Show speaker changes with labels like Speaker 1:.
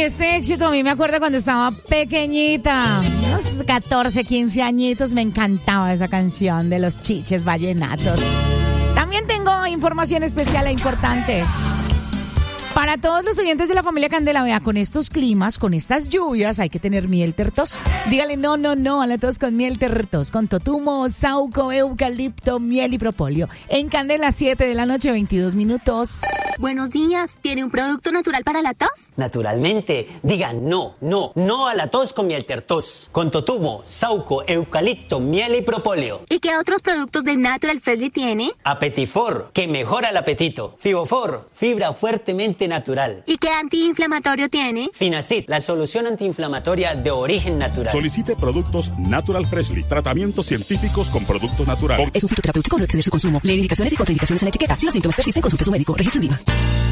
Speaker 1: este éxito a mí me acuerdo cuando estaba pequeñita, unos 14, 15 añitos, me encantaba esa canción de los Chiches Vallenatos. También tengo información especial e importante. Para todos los oyentes de la familia Candela, vea, con estos climas, con estas lluvias, hay que tener miel tertos. Dígale no a la tos con miel tertos, con totumo, sauco, eucalipto, miel y propóleo. En Candela, 7 de la noche, 22 minutos.
Speaker 2: Buenos días, ¿tiene un producto natural para la tos?
Speaker 3: Naturalmente, digan no a la tos con miel tertos, con totumo, sauco, eucalipto, miel y propóleo.
Speaker 2: ¿Y qué otros productos de Natural Freshly tiene?
Speaker 3: Apetifor, que mejora el apetito. Fibofor, fibra fuertemente natural.
Speaker 2: ¿Y qué antiinflamatorio tiene?
Speaker 3: Finacid, la solución antiinflamatoria de origen natural.
Speaker 4: Solicite productos Natural Freshly, tratamientos científicos con productos naturales.
Speaker 5: Es un fitoterapéutico, no exceder su consumo. Lee indicaciones y contraindicaciones en la etiqueta. Si los síntomas persisten, consulte a su médico. Registro en Viva.